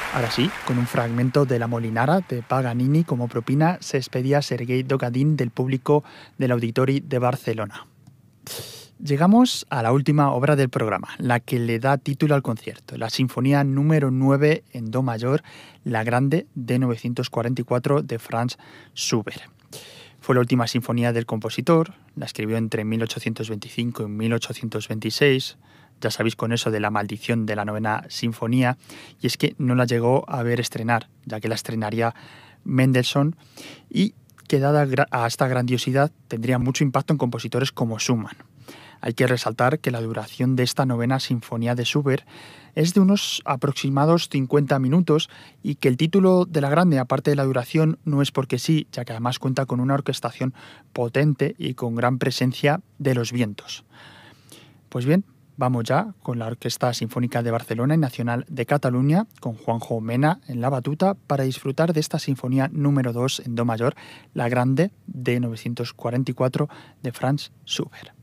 Ahora sí, con un fragmento de La Molinara de Paganini como propina, se despedía Sergei Dogadin del público del Auditori de Barcelona. Llegamos a la última obra del programa, la que le da título al concierto, la Sinfonía número 9 en Do mayor, La Grande de 944 de Franz Schubert. Fue la última sinfonía del compositor, la escribió entre 1825 y 1826, ya sabéis con eso de la maldición de la novena sinfonía, y es que no la llegó a ver estrenar, ya que la estrenaría Mendelssohn, y que dada a esta grandiosidad tendría mucho impacto en compositores como Schumann. Hay que resaltar que la duración de esta novena sinfonía de Schubert es de unos aproximados 50 minutos y que el título de La Grande, aparte de la duración, no es porque sí, ya que además cuenta con una orquestación potente y con gran presencia de los vientos. Pues bien, vamos ya con la Orquesta Sinfónica de Barcelona y Nacional de Cataluña, con Juanjo Mena en la batuta, para disfrutar de esta sinfonía número 2 en Do mayor, La Grande de 944 de Franz Schubert.